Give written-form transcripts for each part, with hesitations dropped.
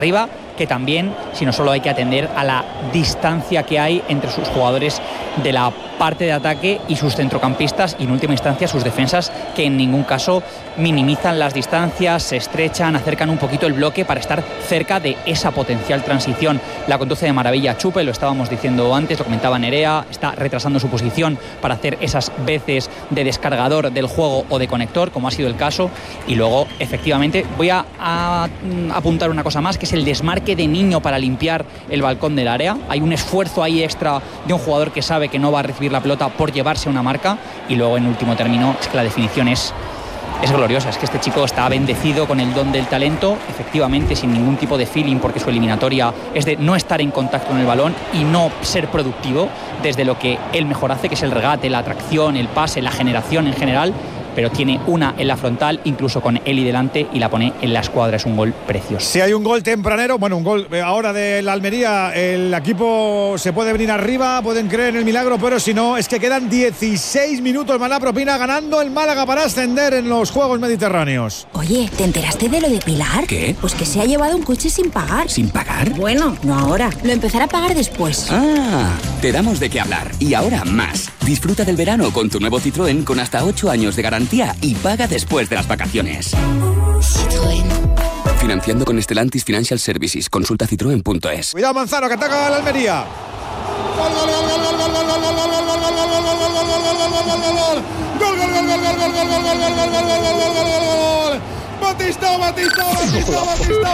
arriba, que también, sino solo hay que atender a la distancia que hay entre sus jugadores de la parte de ataque y sus centrocampistas, y en última instancia sus defensas, que en ningún caso minimizan las distancias, se estrechan, acercan un poquito el bloque para estar cerca de esa potencial transición. La conduce de maravilla Chupe, lo estábamos diciendo antes, lo comentaba Nerea, está retrasando su posición para hacer esas veces de descargador del juego o de conector, como ha sido el caso. Y luego, efectivamente, voy a apuntar una cosa más, que es el desmarque de Niño para limpiar el balcón del área. Hay un esfuerzo ahí extra de un jugador que sabe que no va a recibir la pelota por llevarse una marca. Y luego, en último término, es que la definición es gloriosa. Es que este chico está bendecido con el don del talento, efectivamente sin ningún tipo de feeling, porque su eliminatoria es de no estar en contacto con el balón y no ser productivo desde lo que él mejor hace, que es el regate, la atracción, el pase, la generación en general. Pero tiene una en la frontal, incluso con Eli delante, y la pone en la escuadra. Es un gol precioso. Si hay un gol tempranero, bueno, un gol ahora de la Almería, el equipo se puede venir arriba, pueden creer en el milagro, pero si no, es que quedan 16 minutos. Mala propina, ganando el Málaga para ascender en los Juegos Mediterráneos. Oye, ¿te enteraste de lo de Pilar? ¿Qué? Pues que se ha llevado un coche sin pagar. ¿Sin pagar? Bueno, no ahora, lo empezará a pagar después. Ah, te damos de qué hablar. Y ahora más. Disfruta del verano con tu nuevo Citroën con hasta 8 años de garantía y paga después de las vacaciones. Citroën. Financiando con Stellantis Financial Services. Consulta citroen.es. Cuidado Manzano, que ataca la Almería. Gol, gol, gol, gol, gol, gol, gol, gol, gol, gol, gol, gol, gol, gol, gol, gol, gol, Batistao, Batistao, Batistao, Batistao,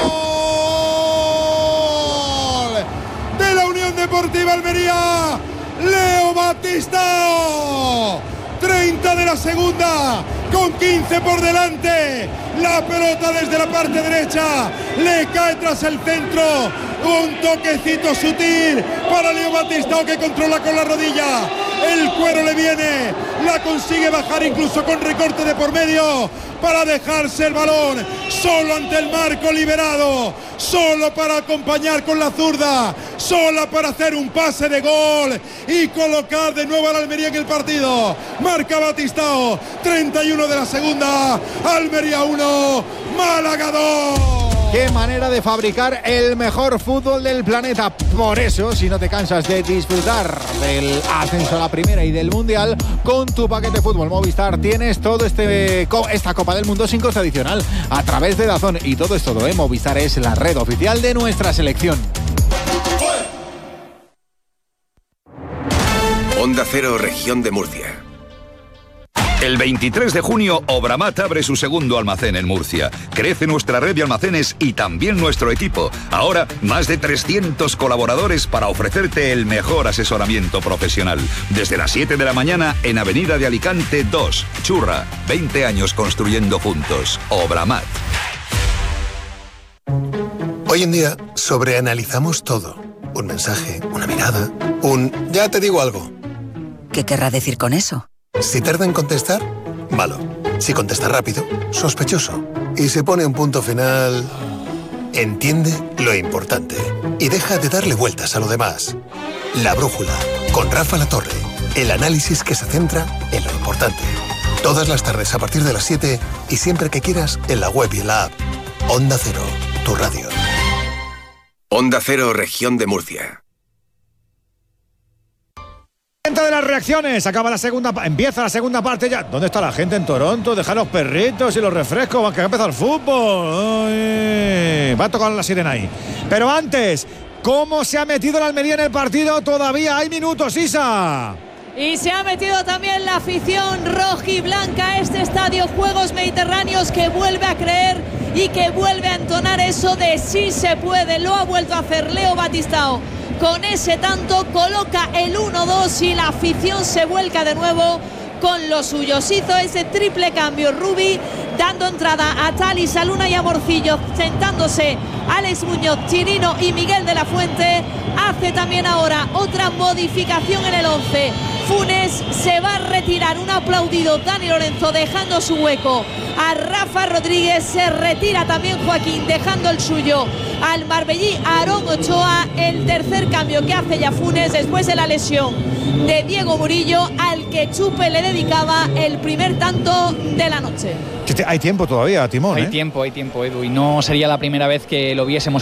gol de la Unión Deportiva Almería, Leo Batistao. 30 de la segunda, con 15 por delante. La pelota desde la parte derecha le cae tras el centro. Un toquecito sutil para Leo Batistao, que controla con la rodilla. El cuero le viene, la consigue bajar incluso con recorte de por medio para dejarse el balón solo ante el marco liberado, solo para acompañar con la zurda, sola para hacer un pase de gol y colocar de nuevo a la Almería en el partido. Marca Batistao, 31 de la segunda, Almería 1, Málaga 2. Qué manera de fabricar el mejor fútbol del planeta. Por eso, si no te cansas de disfrutar del ascenso a la primera y del mundial, con tu paquete fútbol Movistar tienes todo esta Copa del Mundo sin coste adicional a través de DAZN. Y todo es todo, ¿eh? Movistar es la red oficial de nuestra selección. Onda Cero, Región de Murcia. El 23 de junio, Obramat abre su segundo almacén en Murcia. Crece nuestra red de almacenes y también nuestro equipo. Ahora, más de 300 colaboradores para ofrecerte el mejor asesoramiento profesional. Desde las 7 de la mañana en Avenida de Alicante 2, Churra. 20 años construyendo juntos. Obramat. Hoy en día, sobreanalizamos todo. Un mensaje, una mirada, ya te digo algo. ¿Qué querrá decir con eso? Si tarda en contestar, malo. Si contesta rápido, sospechoso. Y se pone un punto final... Entiende lo importante y deja de darle vueltas a lo demás. La Brújula, con Rafa Latorre. El análisis que se centra en lo importante. Todas las tardes a partir de las 7 y siempre que quieras en la web y en la app. Onda Cero, tu radio. Onda Cero, Región de Murcia. De las reacciones, empieza la segunda parte ya. ¿Dónde está la gente en Toronto? Deja los perritos y los refrescos, que va a empezar el fútbol. Ay, va a tocar la sirena ahí. Pero antes, ¿cómo se ha metido la Almería en el partido? Todavía hay minutos, Isa. Y se ha metido también la afición rojiblanca a este estadio Juegos Mediterráneos, que vuelve a creer y que vuelve a entonar eso de sí se puede. Lo ha vuelto a hacer Leo Batistao. Con ese tanto coloca el 1-2 y la afición se vuelca de nuevo con los suyos. Hizo ese triple cambio Rubi, dando entrada a Tali, Saluna y a Morcillo, sentándose Alex Muñoz, Chirino y Miguel de la Fuente. Hace también ahora otra modificación en el 11. Funes se va a retirar, un aplaudido Dani Lorenzo dejando su hueco a Rafa Rodríguez, se retira también Joaquín dejando el suyo al marbellí Aarón Ochoa. El tercer cambio que hace ya Funes después de la lesión de Diego Murillo, al que Chupe le dedicaba el primer tanto de la noche. Hay tiempo todavía, Timón. Hay tiempo, Edu, y no sería la primera vez que lo viésemos